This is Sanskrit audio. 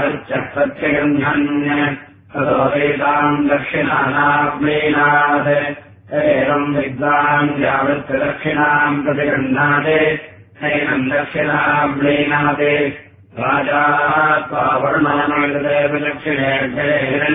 प्रत्यगृह्णन् ततो वेदाम् दक्षिणानाग्नेनात् एवम् विद्वान् यावत्दक्षिणाम् प्रतिगृह्णाते नैनम् दक्षिणाग्नेनात् राजा त्वा वर्णनमेतदेव दक्षिणे